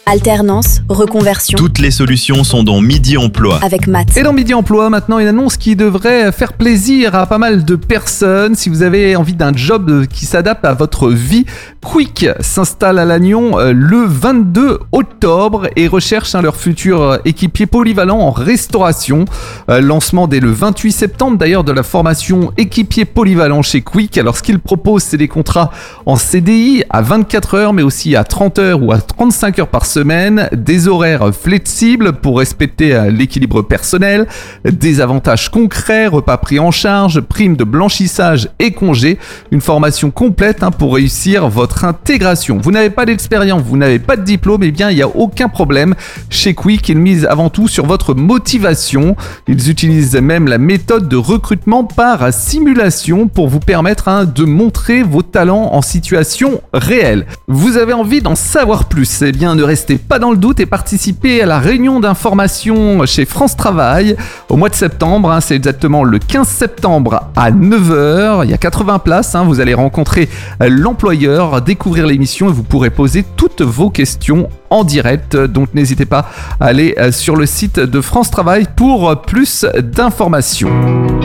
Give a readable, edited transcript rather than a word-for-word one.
Alternance, reconversion. Toutes les solutions sont dans Midi Emploi. Avec Matt. Et dans Midi Emploi, maintenant, une annonce qui devrait faire plaisir à pas mal de personnes. Si vous avez envie d'un job qui s'adapte à votre vie, Quick s'installe à Lannion le 22 octobre et recherche leur futur équipier polyvalent en restauration. Lancement dès le 28 septembre d'ailleurs de la formation équipier polyvalent chez Quick. Alors ce qu'il propose, c'est des contrats en CDI à 24 heures, mais aussi à 30 heures ou à 35 heures par semaine, des horaires flexibles pour respecter l'équilibre personnel, des avantages concrets, repas pris en charge, primes de blanchissage et congés, une formation complète pour réussir votre intégration. Vous n'avez pas d'expérience, vous n'avez pas de diplôme, eh bien il n'y a aucun problème. Chez Quick, ils misent avant tout sur votre motivation. Ils utilisent même la méthode de recrutement par simulation pour vous permettre de montrer vos talents en situation réelle. Vous avez envie d'en savoir plus? Eh bien ne restez pas dans le doute et participez à la réunion d'information chez France Travail au mois de septembre. C'est exactement le 15 septembre à 9h. Il y a 80 places. Vous allez rencontrer l'employeur, découvrir l'émission et vous pourrez poser toutes vos questions en direct. Donc n'hésitez pas à aller sur le site de France Travail pour plus d'informations.